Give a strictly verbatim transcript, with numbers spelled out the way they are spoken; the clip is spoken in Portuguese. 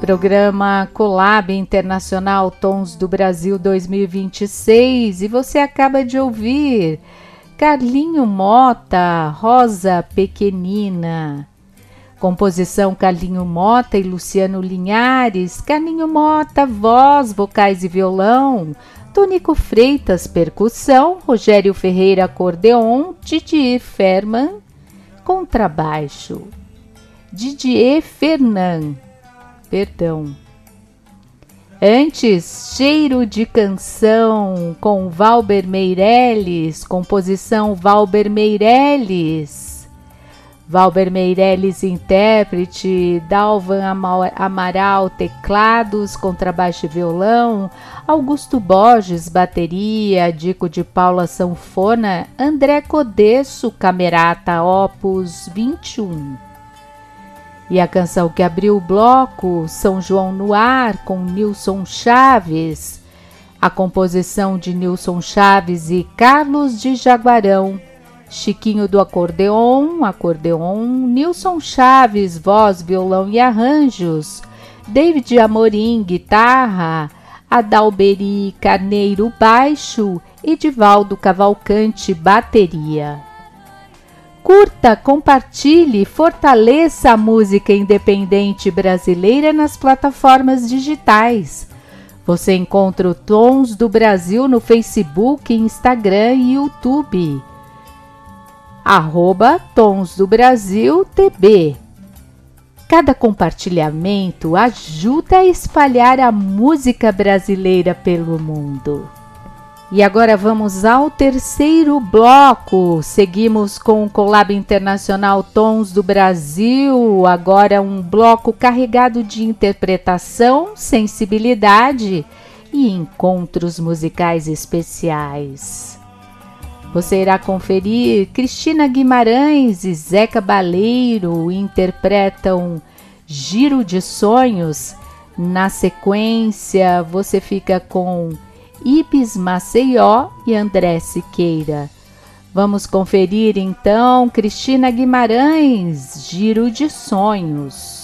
Programa Collab Internacional Tons do Brasil dois mil e vinte e seis, e você acaba de ouvir Carlinho Mota, Rosa Pequenina. Composição Carlinho Mota e Luciano Linhares. Carlinho Mota, voz, vocais e violão. Tônico Freitas, percussão. Rogério Ferreira, acordeon. Didier Ferman, contrabaixo. Didier Fernan, perdão. Antes, Cheiro de Canção, com Valber Meirelles, composição Valber Meirelles. Valber Meirelles, intérprete, Dalvan Amaral, teclados, contrabaixo e violão, Augusto Borges, bateria, Dico de Paula, sanfona, André Codesso, camerata, opus vinte e um. E a canção que abriu o bloco, São João no Ar, com Nilson Chaves, a composição de Nilson Chaves e Carlos de Jaguarão, Chiquinho do acordeon, acordeon, Nilson Chaves, voz, violão e arranjos, David Amorim, guitarra, Adalberi Carneiro, baixo, Edivaldo Cavalcante, bateria. Curta, compartilhe, fortaleça a música independente brasileira nas plataformas digitais. Você encontra o Tons do Brasil no Facebook, Instagram e YouTube. Arroba Tons do Brasil T B. Cada compartilhamento ajuda a espalhar a música brasileira pelo mundo. E agora vamos ao terceiro bloco. Seguimos com o Collab Internacional Tons do Brasil. Agora um bloco carregado de interpretação, sensibilidade e encontros musicais especiais. Você irá conferir Cristina Guimarães e Zeca Baleiro interpretam Giro de Sonhos. Na sequência, você fica com Ibis Maceió e André Siqueira. Vamos conferir então Cristina Guimarães, Giro de Sonhos.